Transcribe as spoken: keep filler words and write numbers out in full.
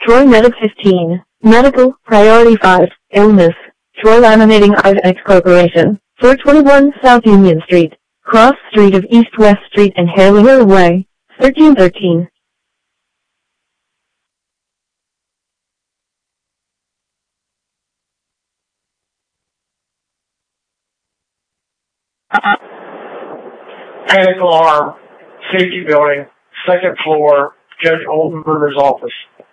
Troy Meta fifteen. Medical, Priority five, Illness. Troy Laminating Ivex Corporation. four twenty-one South Union Street. Cross Street of East West Street and Harlinger Way. thirteen thirteen. Panic alarm. Safety building. Second floor. Judge Oldenburger's office.